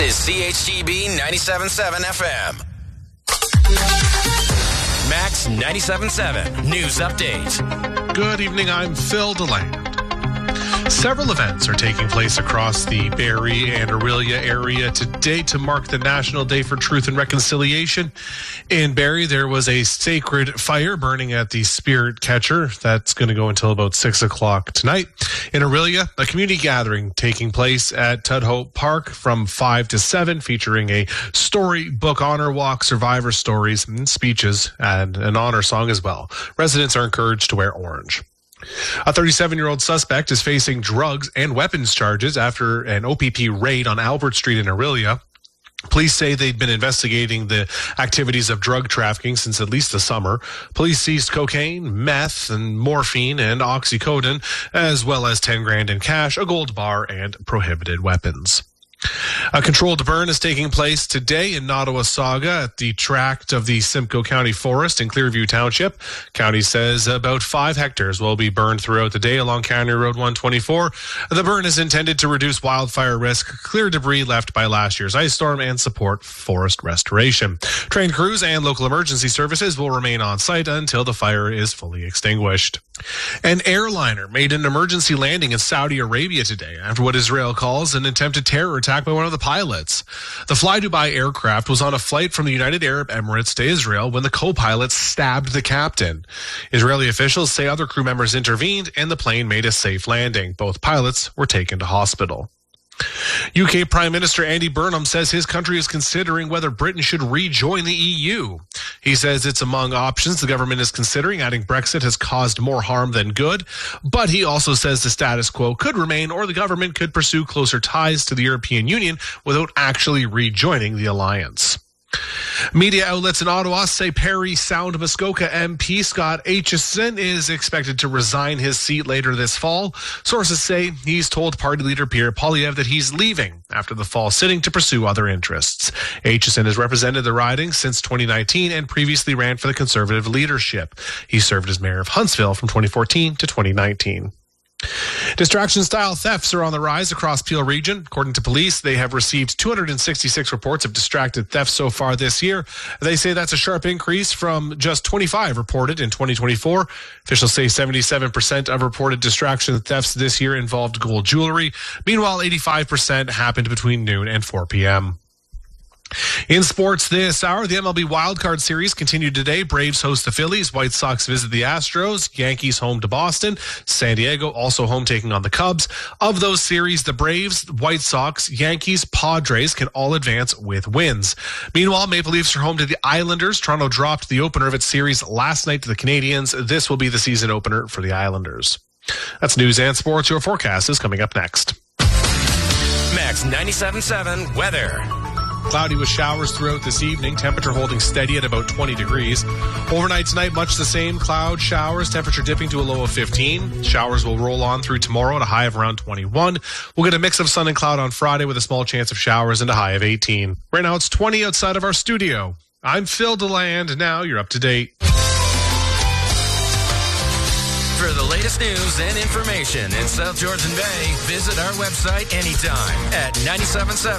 is CHGB 97.7 FM. Max 97.7 News Update. Good evening, I'm Phil DeLand. Several events are taking place across the Barrie and Orillia area today to mark the National Day for Truth and Reconciliation. In Barrie, there was a sacred fire burning at the Spirit Catcher. That's going to go until about 6 o'clock tonight. In Orillia, a community gathering taking place at Tudhope Park from 5 to 7, featuring a storybook honor walk, survivor stories, and speeches, and an honor song as well. Residents are encouraged to wear orange. A 37-year-old suspect is facing drugs and weapons charges after an OPP raid on Albert Street in Orillia. Police say they'd been investigating the activities of drug trafficking since at least the summer. Police seized cocaine, meth, and morphine and oxycodone, as well as 10 grand in cash, a gold bar, and prohibited weapons. A controlled burn is taking place today in Nottawasaga at the tract of the Simcoe County Forest in Clearview Township. County says about 5 hectares will be burned throughout the day along County Road 124. The burn is intended to reduce wildfire risk, clear debris left by last year's ice storm, and support forest restoration. Trained crews and local emergency services will remain on site until the fire is fully extinguished. An airliner made an emergency landing in Saudi Arabia today after what Israel calls an attempted terror attack by one of the pilots. The Fly Dubai aircraft was on a flight from the United Arab Emirates to Israel when the co-pilot stabbed the captain. Israeli officials say other crew members intervened and the plane made a safe landing. Both pilots were taken to hospital. UK Prime Minister Andy Burnham says his country is considering whether Britain should rejoin the EU. He says it's among options the government is considering, adding Brexit has caused more harm than good. But he also says the status quo could remain, or the government could pursue closer ties to the European Union without actually rejoining the alliance. Media outlets in Ottawa say Parry Sound Muskoka MP Scott Aitchison is expected to resign his seat later this fall. Sources say he's told party leader Pierre Poilievre that he's leaving after the fall sitting to pursue other interests. Aitchison has represented the riding since 2019 and previously ran for the Conservative leadership. He served as mayor of Huntsville from 2014 to 2019. Distraction-style thefts are on the rise across Peel Region. According to police, they have received 266 reports of distracted thefts so far this year. They say that's a sharp increase from just 25 reported in 2024. Officials say 77% of reported distraction thefts this year involved gold jewelry. Meanwhile, 85% happened between noon and 4 p.m. In sports this hour, the MLB Wildcard Series continued today. Braves host the Phillies. White Sox visit the Astros. Yankees home to Boston. San Diego also home taking on the Cubs. Of those series, the Braves, White Sox, Yankees, Padres can all advance with wins. Meanwhile, Maple Leafs are home to the Islanders. Toronto dropped the opener of its series last night to the Canadiens. This will be the season opener for the Islanders. That's news and sports. Your forecast is coming up next. Max 97.7 weather. Cloudy with showers throughout this evening. Temperature holding steady at about 20 degrees. Overnight tonight, much the same. Cloud showers. Temperature dipping to a low of 15. Showers will roll on through tomorrow at a high of around 21. We'll get a mix of sun and cloud on Friday with a small chance of showers and a high of 18. Right now it's 20 outside of our studio. I'm Phil DeLand. Now you're up to date. For the latest news and information in South Georgian Bay, visit our website anytime at 977